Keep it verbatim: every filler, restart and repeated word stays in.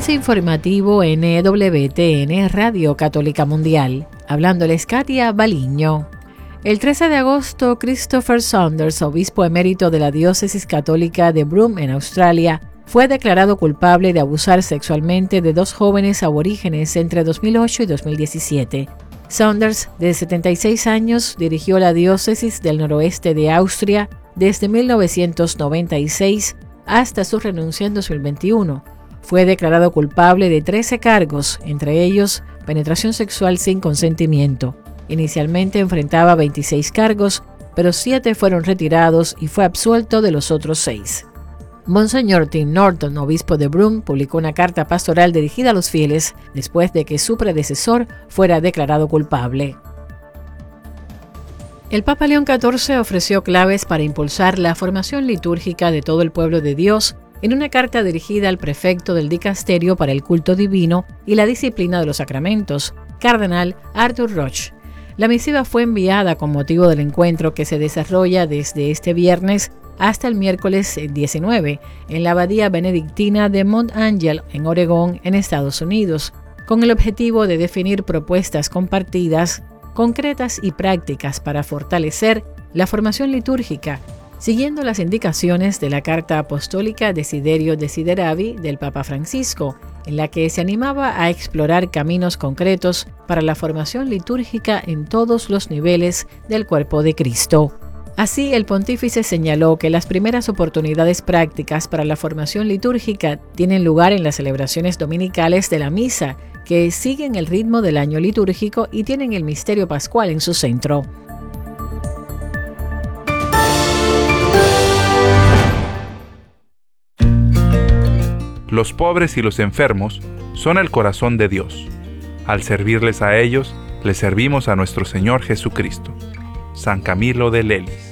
Avance informativo N W T N Radio Católica Mundial. Hablándoles Katia Baliño. El trece de agosto, Christopher Saunders, obispo emérito de la diócesis católica de Broome en Australia, fue declarado culpable de abusar sexualmente de dos jóvenes aborígenes entre dos mil ocho y dos mil diecisiete. Saunders, de setenta y seis años, dirigió la diócesis del noroeste de Austria desde mil novecientos noventa y seis hasta su renuncia en dos mil veintiuno. Fue declarado culpable de trece cargos, entre ellos penetración sexual sin consentimiento. Inicialmente enfrentaba veintiséis cargos, pero siete fueron retirados y fue absuelto de los otros seis. Monseñor Tim Norton, obispo de Broome, publicó una carta pastoral dirigida a los fieles después de que su predecesor fuera declarado culpable. El Papa León catorce ofreció claves para impulsar la formación litúrgica de todo el pueblo de Dios en una carta dirigida al prefecto del Dicasterio para el Culto Divino y la Disciplina de los Sacramentos, Cardenal Arthur Roche. La misiva fue enviada con motivo del encuentro que se desarrolla desde este viernes hasta el miércoles diecinueve en la Abadía Benedictina de Mount Angel, en Oregón, en Estados Unidos, con el objetivo de definir propuestas compartidas, concretas y prácticas para fortalecer la formación litúrgica, siguiendo las indicaciones de la Carta Apostólica Desiderio Desideravi del Papa Francisco, en la que se animaba a explorar caminos concretos para la formación litúrgica en todos los niveles del cuerpo de Cristo. Así, el pontífice señaló que las primeras oportunidades prácticas para la formación litúrgica tienen lugar en las celebraciones dominicales de la misa, que siguen el ritmo del año litúrgico y tienen el misterio pascual en su centro. Los pobres y los enfermos son el corazón de Dios. Al servirles a ellos, le servimos a nuestro Señor Jesucristo. San Camilo de Lelis.